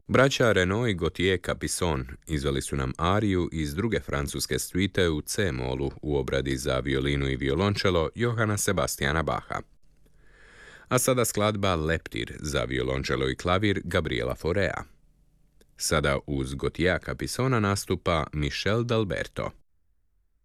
Braća Renaud i Gautier Capisson izveli su nam ariju iz druge francuske suite u C-molu u obradi za violinu i violončelo Johana Sebastiana Bacha. A sada skladba Leptir za violončelo i klavir Gabriela Faurea. Sada uz Gautiera Capissona nastupa Michel d'Alberto.